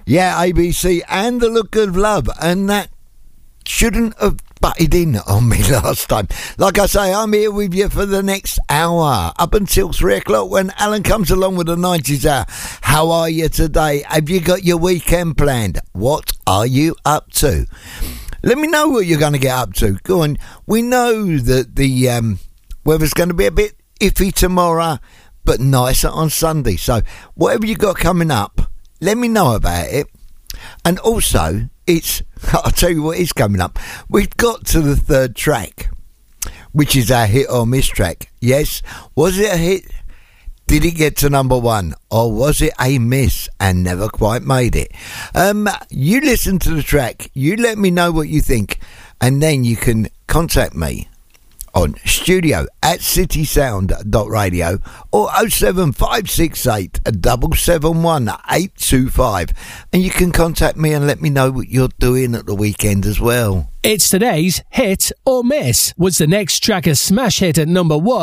Yeah, ABC and The Look of Love, and that shouldn't have butted in on me last time. Like I say, I'm here with you for the next hour, up until 3 o'clock when Alan comes along with the 90s hour. How are you today? Have you got your weekend planned? What are you up to? Let me know what you're going to get up to. Go on. We know that the weather's going to be a bit iffy tomorrow, but nicer on Sunday. So whatever you got coming up, let me know about it. And also, I'll tell you what is coming up. We've got to the third track, which is our hit or miss track. Yes, was it a hit? Did it get to number one? Or was it a miss and never quite made it? You listen to the track. You let me know what you think. And then you can contact me on studio@citysound.radio or 07568 771 825, and you can contact me and let me know what you're doing at the weekend as well. It's today's hit or miss. Was the next track a smash hit at number one?